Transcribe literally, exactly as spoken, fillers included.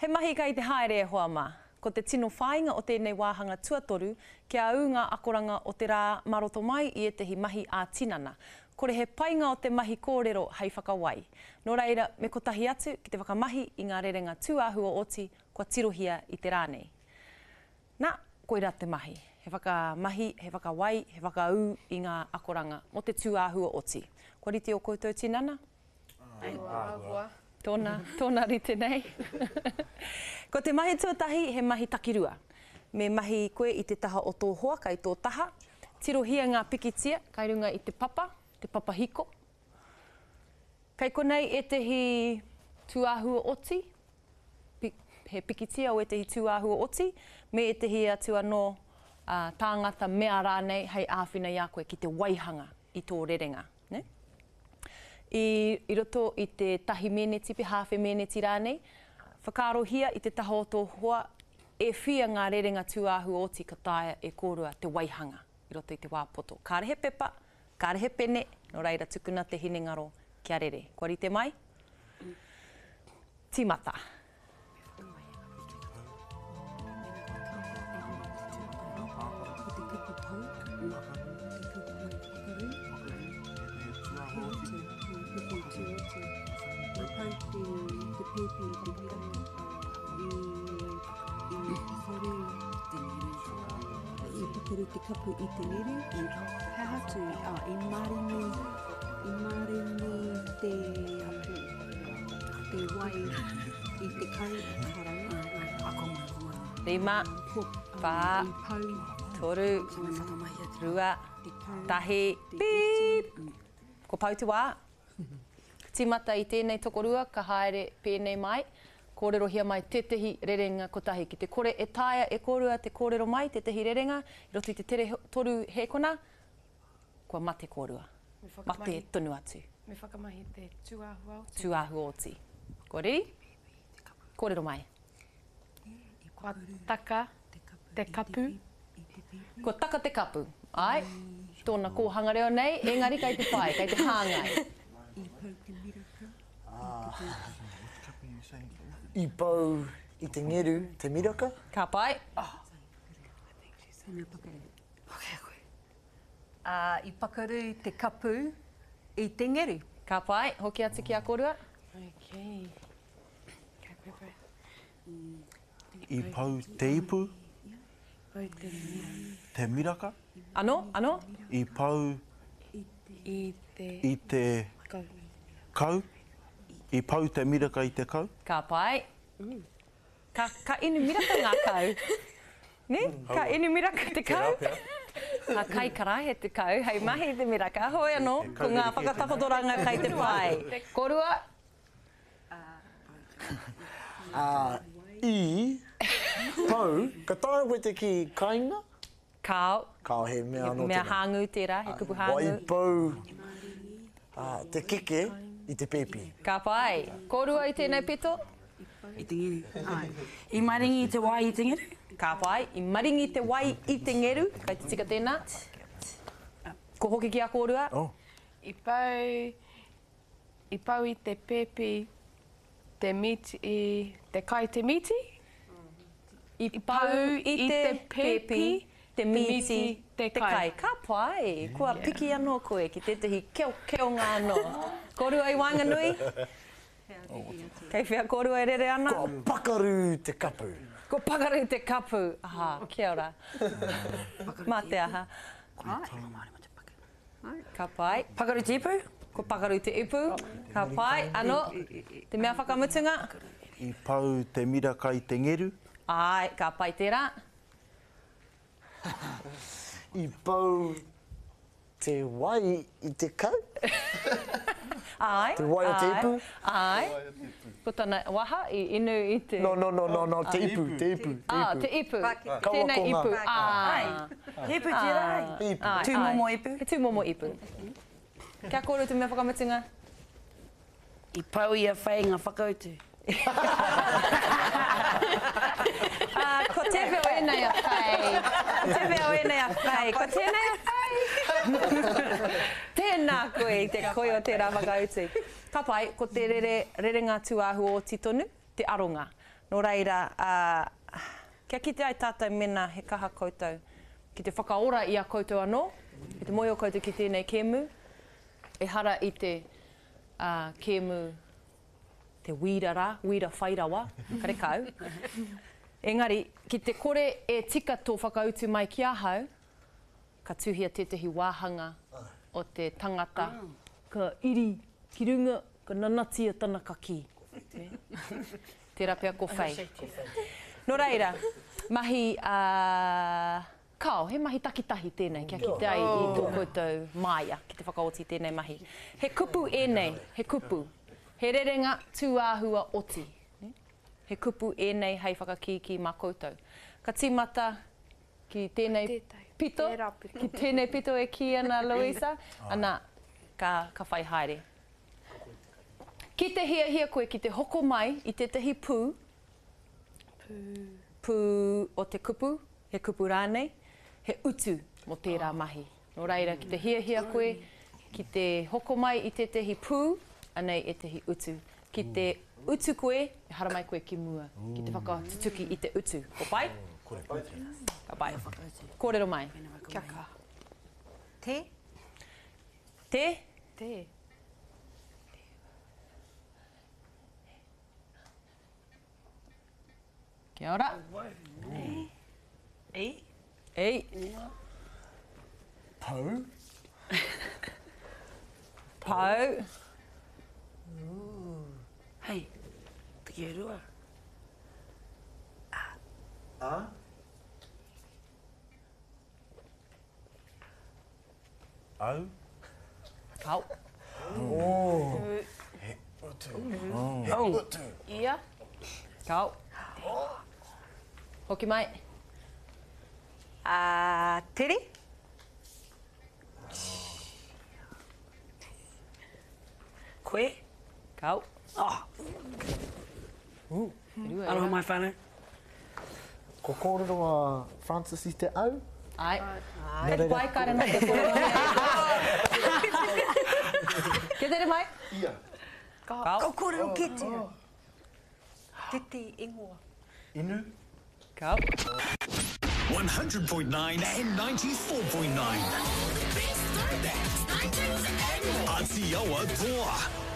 He mahi kai te haere e hoa mā. Ko te tino whāinga o tēnei wāhanga tuatoru, kia au ngā akoranga o te rā maroto mai i etehi mahi a tinana. Kore he painga o te mahi kōrero hei whakawai. Nō reira, me kotahi atu ki te whakamahi i ngā rerenga tūāhu o oti, kua tirohia i te rānei. Nā, koira te mahi. He whakamahi, he whakawai, he whakau i ngā akoranga mo te tūāhu o oti. Kua rite o koutou tinana? Aua. Tōna, tōna rite nei. Ko te mahi tuatahi, he mahi takirua. Me mahi koe i te taha o tō hoa, kai tō taha. Tirohia ngā pikitia, kai runga i te papa, te papa hiko. Kai konei e tehi tūāhu o oti, he pikitia o e tehi tūāhu o oti, me e tehi atu anō uh, tāngata mea rānei hei āwhina i a koe ki te waihanga i tō rerenga. Ne? I, I roto i te tahi meneti, pe hawhe meneti rānei, whakaarohia i te taha o tō hoa, e whia ngā rerenga tūāhu o oti ka taia e kōrua te waihanga i roto i te wāpoto. Kārehe pepa, kārehe pene, no reira tukuna te hinengaro kia rere. Kua rite mai? Timata. Kuru te kapu i te rere, he hatu, ah, i maringi, i maringi te, te wai i te kau haranga. Akoma. Rima, whā, toru, rua, tahi, pīp. Ko pau te wā. Timata i tēnei tokorua, ka haere pēnei mai. Kōrero hia mai te tehi rerenga kotahi. Ki te kore e tāia e kōrua te kōrero mai, te tehi rerenga, i roto i te tere toru hēkona, kua mate kōrua. Mate tonu atu. Me whakamahi te tūāhu o oti. Tūāhu o oti. Ko riri? Kōrero mai. Kua taka te kapu. Kua taka te kapu. Ai, tōna kōhanga reo nei, engari kai te pai, kai te hāngai. I pau i te ngeru, te miraka. Ka pai. Oh. Uh, I pakaru te kapu i te ngeru. Ka pai, hoki atu ki a kōrua. Okay. Ka pai pai. I pau te ipu. Pau te miraka. Te miraka. Ano, ano? I pau I te... i te kau. Kau. I pau te miraka i te kau. Ka pai. Mm. Ka, ka inu miraka ngā kau. Ne? Ka inu miraka te kau. Ka kai karahe te kau. Hei mahi te miraka. Hoi anō, ko ngā whakatapatoranga kai te pai. Kōrua? Uh, I pau, ka tae koe te ki kainga? Kao. Kao he mea anō Mea hāngu tērā, he kupu hāngu. Wai pau uh, te keke i te pepi. Ka pai. Kōrua i tēnei peto? I te ngeru. Ai. I maringi i te wai i te ngeru. Ka pai. I maringi i te wai i te ngeru. Kai te tika tēnā. Ko hoki ki a kōrua? Oh. I pau... I pau i te pepi... Te miti... I te kai te miti. I pau i te pepi... Te miti, te kai. Ka pai. Kua piki anō koe ki te tehi keo keo ngā anō. Kōrua i Wainganui. Kei whia kōrua e rere ana. Ko pakaru te kapu. Ko pakaru te kapu. Aha, kia ora. Mā te aha. Ka pai. Pakaru te ipu. Ko pakaru te ipu. Ka pai. Ano, te mea whakamutunga. I pau te miraka i te ngeru. Ai, ka pai tērā. I pau te wai i te kau. Ai. Te wai o te ipu. Ai. Ko tana waha i inu i te... No, no, no, no, no, te ipu, te ipu. Ah, te ipu. Kawa Tēnei ko ngā. ipu. Ah. Ipu te rai. Ipu. Tū momo ipu. He tū momo ipu. Kia kōrua te mea whakamutunga? I pau i a whai ngā whakautu. Ah, ko te veo e nei a whai. Ko te veo e nei a whai. Ko tēnei a whai. Tēnā koe i te koe o tērā whakautu. Ka pai, ko te rere, rerenga tuāhu o titonu, te aronga. Nō reira, uh, kia kite ai tātou mena he kaha koutou. Ki te whakaora i a koutou anō, ki te moe o koutou ki tēnei kēmu, e hara i te uh, kēmu, te wīra rā, wīra whairawa, kare kau. Engari, ki te kore e tika tō whakautu mai ki ahau, ka tuhia tētahi wāhanga o te tangata, ka iri, ki runga, ka nanatia tana ka ki. Tērā pia ko whai. Nō reira, mahi, uh, kao, he mahi takitahi tēnei, kia ki te ai i tō koutou māia, ki te whakaoti tēnei mahi. He kupu ēnei, he kupu. He rerenga tūāhua oti. He kupu ēnei hei whakakiki mā koutou. Ka tīmata ki tēnei pito, ki tēnei pito e ki ana Louisa, ana ka, ka whai haere. Ki te hia hia koe, ki te hoko mai i tētahi pū, pū, pū o te kupu, he kupu rānei, he utu mo tērā mahi. Nō reira, ki te hia hia koe, ki te hoko mai i tētahi pū, anei e tehi utu. Ki te utu koe, e hara mai koe ki mua, ki te whakatutuki i te utu. Ko pai? Ka pai. Kōrero mai. Kia ka. Te? Te? Te. Kia ora. Ei. Ei. Pau. Pau. Hei, te kia rua. A. Au. Kau. Oh. He utu. He utu. Ia. Kau. Hoki mai. Uh, tere? Koe? Kau. Oh, aloha mai whānau. Ko kōrero a Francis i te au. Ai. Nā Te reira, pai kāre nā te kōrero mai. Kia tere mai? Ia. Kau. Kau kōrero ke te. Te te ingoa. Inu. Kau. one hundred point nine and ninety-four point nine. Aotearoa Toa.